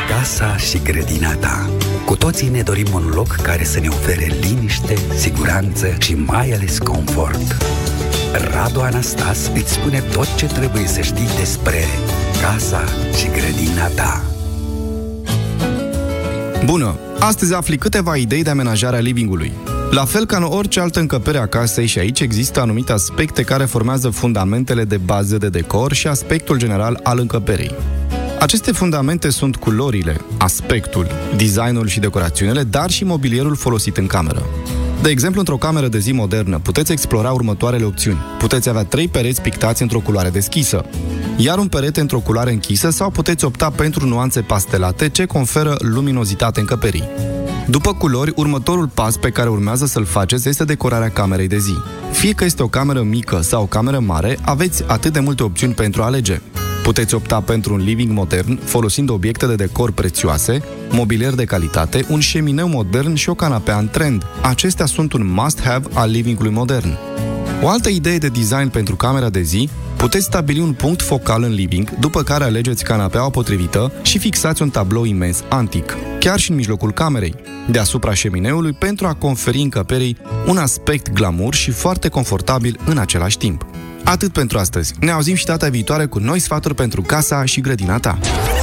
Casa și grădina ta. Cu toții ne dorim un loc care să ne ofere liniște, siguranță și mai ales confort. Radu Anastas îți spune tot ce trebuie să știi despre casa și grădina ta. Bună! Astăzi afli câteva idei de amenajare a living-ului. La fel ca în orice altă încăpere a casei, și aici există anumite aspecte care formează fundamentele de bază de decor și aspectul general al încăperei. Aceste fundamente sunt culorile, aspectul, designul și decorațiunile, dar și mobilierul folosit în cameră. De exemplu, într-o cameră de zi modernă, puteți explora următoarele opțiuni. Puteți avea 3 pereți pictați într-o culoare deschisă, iar un perete într-o culoare închisă, sau puteți opta pentru nuanțe pastelate ce conferă luminozitate încăperii. După culori, următorul pas pe care urmează să-l faceți este decorarea camerei de zi. Fie că este o cameră mică sau o cameră mare, aveți atât de multe opțiuni pentru a alege. Puteți opta pentru un living modern, folosind obiecte de decor prețioase, mobilier de calitate, un șemineu modern și o canapea în trend. Acestea sunt un must-have al livingului modern. O altă idee de design pentru camera de zi: puteți stabili un punct focal în living, după care alegeți canapeaua potrivită și fixați un tablou imens antic, chiar și în mijlocul camerei, deasupra șemineului, pentru a conferi încăperii un aspect glamour și foarte confortabil în același timp. Atât pentru astăzi. Ne auzim și data viitoare cu noi sfaturi pentru casa și grădina ta.